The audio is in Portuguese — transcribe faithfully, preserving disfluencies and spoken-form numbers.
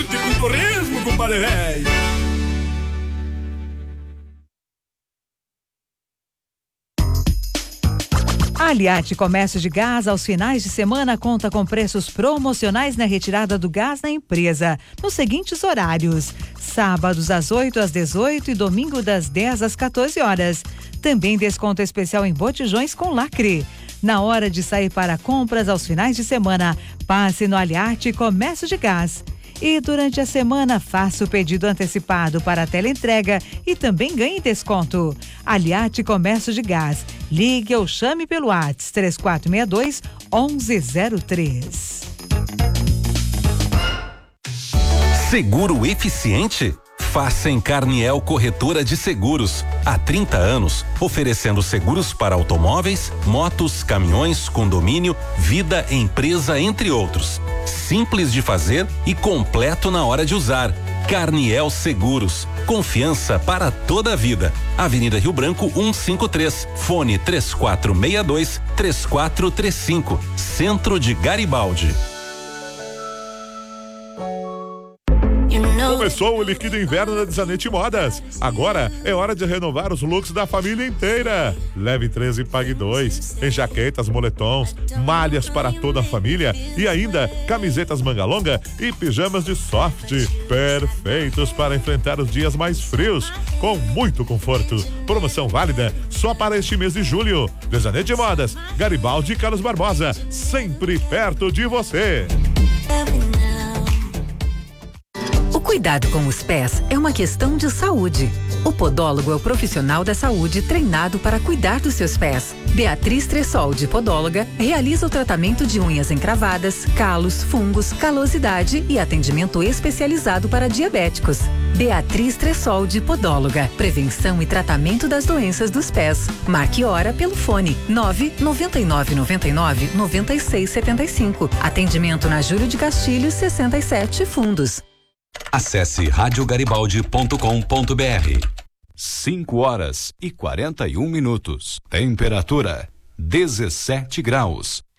Com torresmo, compadre velho. A Aliate Comércio de Gás, aos finais de semana, conta com preços promocionais na retirada do gás na empresa, nos seguintes horários: sábados das oito às dezoito e domingo das dez às quatorze horas. Também desconto especial em botijões com lacre. Na hora de sair para compras aos finais de semana, passe no Aliate Comércio de Gás. E durante a semana, faça o pedido antecipado para a teleentrega e também ganhe desconto. Aliate Comércio de Gás. Ligue ou chame pelo WhatsApp três quatro seis dois, um um zero três. Seguro eficiente? Faça em Carniel Corretora de Seguros. Há trinta anos, oferecendo seguros para automóveis, motos, caminhões, condomínio, vida, empresa, entre outros. Simples de fazer e completo na hora de usar. Carniel Seguros. Confiança para toda a vida. Avenida Rio Branco cento e cinquenta e três. Fone três quatro seis dois, três quatro três cinco. Centro de Garibaldi. Começou o Liquida Inverno da Desanete Modas. Agora é hora de renovar os looks da família inteira. Leve três e pague dois. Em jaquetas, moletons, malhas para toda a família e ainda camisetas manga longa e pijamas de soft. Perfeitos para enfrentar os dias mais frios, com muito conforto. Promoção válida só para este mês de julho. Desanete Modas, Garibaldi e Carlos Barbosa, sempre perto de você. O cuidado com os pés é uma questão de saúde. O podólogo é o profissional da saúde treinado para cuidar dos seus pés. Beatriz Tressoldi, podóloga, realiza o tratamento de unhas encravadas, calos, fungos, calosidade e atendimento especializado para diabéticos. Beatriz Tressoldi, podóloga. Prevenção e tratamento das doenças dos pés. Marque hora pelo fone nove nove nove nove nove nove seis sete cinco. Atendimento na Júlio de Castilhos sessenta e sete, Fundos. Acesse rádio garibaldi ponto com ponto br. cinco horas e quarenta e um minutos. Temperatura dezessete graus.